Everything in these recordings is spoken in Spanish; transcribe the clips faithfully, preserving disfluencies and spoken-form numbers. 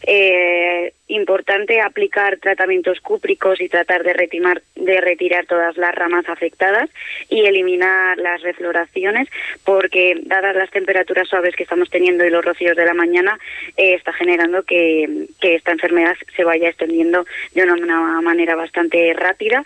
Eh, importante aplicar tratamientos cúpricos y tratar de retirar, de retirar todas las ramas afectadas y eliminar las refloraciones, porque dadas las temperaturas suaves que estamos teniendo y los rocíos de la mañana, eh, está generando que, que esta enfermedad se vaya extendiendo de una, una manera bastante rápida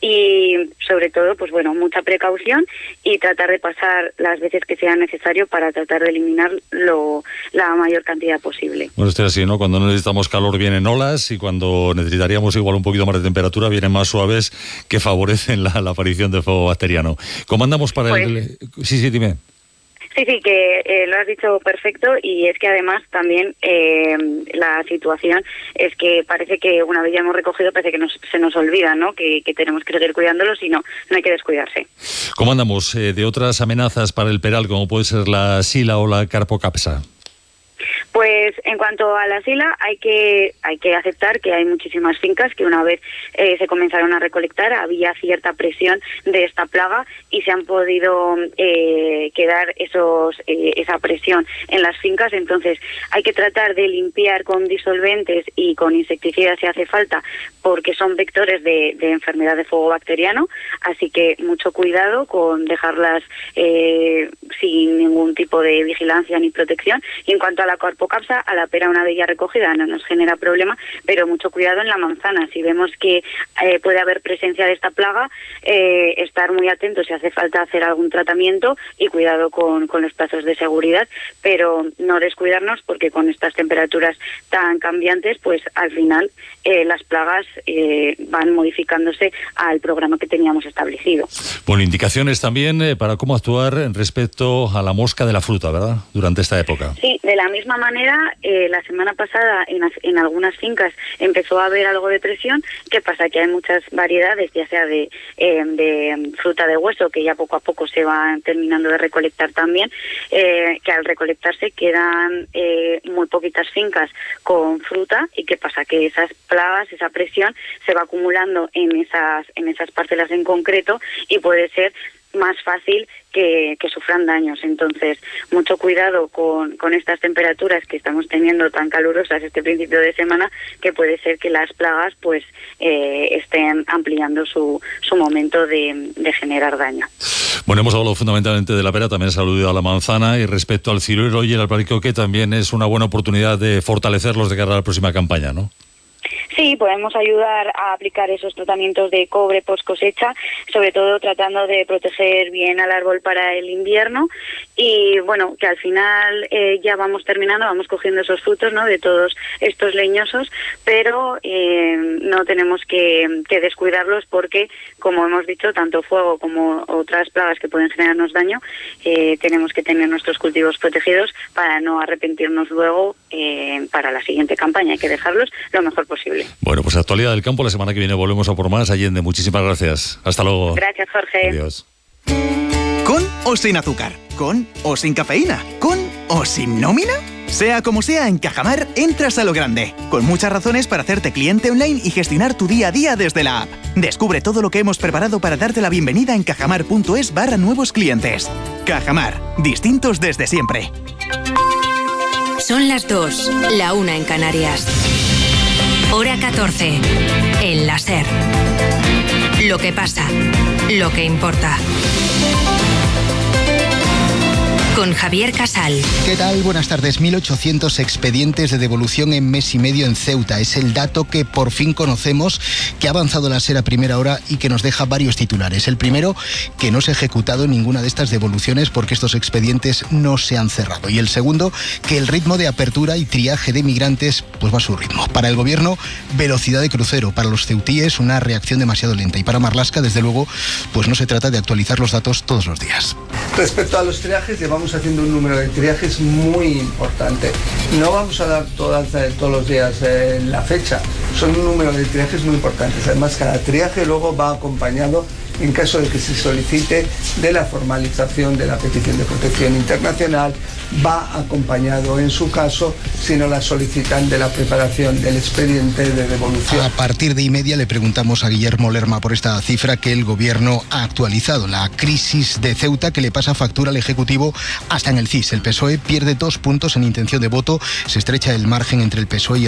y sobre todo, pues bueno, mucha precaución y tratar de pasar las veces que sea necesario para tratar de eliminar lo, la mayor cantidad posible. Bueno, esto es así, ¿no? Cuando no necesitamos calor vienen olas y cuando necesitaríamos igual un poquito más de temperatura vienen más suaves que favorecen la, la aparición del fuego bacteriano. ¿Cómo andamos para pues, el...? Sí, sí, dime. Sí, sí, que eh, lo has dicho perfecto y es que además también eh, la situación es que parece que una vez ya hemos recogido parece que nos, se nos olvida, ¿no? Que, que tenemos que seguir cuidándolos y no, no hay que descuidarse. ¿Cómo andamos eh, de otras amenazas para el peral como puede ser la sila o la carpocapsa? Pues en cuanto a la sila, hay que hay que aceptar que hay muchísimas fincas que una vez eh, se comenzaron a recolectar había cierta presión de esta plaga y se han podido eh, quedar esos eh, esa presión en las fincas. Entonces hay que tratar de limpiar con disolventes y con insecticidas si hace falta, porque son vectores de, de enfermedad de fuego bacteriano. Así que mucho cuidado con dejarlas eh, sin ningún tipo de vigilancia ni protección. Y en cuanto a la carpocapsa, a la pera una vez ya recogida no nos genera problema, pero mucho cuidado en la manzana. Si vemos que eh, puede haber presencia de esta plaga, eh, estar muy atentos si hace falta hacer algún tratamiento y cuidado con, con los plazos de seguridad, pero no descuidarnos porque con estas temperaturas tan cambiantes, pues al final eh, las plagas eh, van modificándose al programa que teníamos establecido. Bueno, indicaciones también eh, para cómo actuar respecto a la mosca de la fruta, ¿verdad? Durante esta época. Sí, de la misma manera, eh, la semana pasada en, en algunas fincas empezó a haber algo de presión. ¿Qué pasa? Que hay muchas variedades, ya sea de, eh, de fruta de hueso, que ya poco a poco se van terminando de recolectar también, eh, que al recolectarse quedan eh, muy poquitas fincas con fruta. ¿Y qué pasa? Que esas plagas, esa presión se va acumulando en esas, en esas parcelas en concreto y puede ser más fácil que, que sufran daños. Entonces, mucho cuidado con, con estas temperaturas que estamos teniendo tan calurosas este principio de semana, que puede ser que las plagas pues eh, estén ampliando su, su momento de, de generar daño. Bueno, hemos hablado fundamentalmente de la pera, también se ha aludido a la manzana, y respecto al ciruelo y el albaricoque también es una buena oportunidad de fortalecerlos de cara a la próxima campaña, ¿no? Sí, podemos ayudar a aplicar esos tratamientos de cobre post cosecha, sobre todo tratando de proteger bien al árbol para el invierno y bueno, que al final eh, ya vamos terminando, vamos cogiendo esos frutos, ¿no?, de todos estos leñosos, pero eh, no tenemos que, que descuidarlos porque, como hemos dicho, tanto fuego como otras plagas que pueden generarnos daño, eh, tenemos que tener nuestros cultivos protegidos para no arrepentirnos luego eh, para la siguiente campaña. Hay que dejarlos lo mejor posible. Bueno, pues actualidad del campo, la semana que viene volvemos a por más. Allende, muchísimas gracias. Hasta luego. Gracias, Jorge. Adiós. ¿Con o sin azúcar? ¿Con o sin cafeína? ¿Con o sin nómina? Sea como sea, en Cajamar entras a lo grande, con muchas razones para hacerte cliente online y gestionar tu día a día desde la app. Descubre todo lo que hemos preparado para darte la bienvenida en cajamar.es barra nuevos clientes. Cajamar, distintos desde siempre. Son las dos, la una en Canarias. Hora catorce, en la SER. Lo que pasa, lo que importa. Con Javier Casal. ¿Qué tal? Buenas tardes. mil ochocientos expedientes de devolución en mes y medio en Ceuta. Es el dato que por fin conocemos, que ha avanzado la SER a primera hora y que nos deja varios titulares. El primero, que no se ha ejecutado ninguna de estas devoluciones porque estos expedientes no se han cerrado. Y el segundo, que el ritmo de apertura y triaje de migrantes pues va a su ritmo. Para el gobierno, velocidad de crucero. Para los ceutíes, una reacción demasiado lenta. Y para Marlaska, desde luego, pues no se trata de actualizar los datos todos los días. Respecto a los triajes, llevamos haciendo un número de triajes muy importante. No vamos a dar todas, eh, todos los días eh, la fecha. Son un número de triajes muy importantes. Además, cada triaje luego va acompañado, en caso de que se solicite, de la formalización de la petición de protección internacional, va acompañado, en su caso, si no la solicitan, de la preparación del expediente de devolución. A partir de y media le preguntamos a Guillermo Lerma por esta cifra que el gobierno ha actualizado. La crisis de Ceuta, que le pasa factura al Ejecutivo hasta en el C I S. El P S O E pierde dos puntos en intención de voto, se estrecha el margen entre el P S O E y el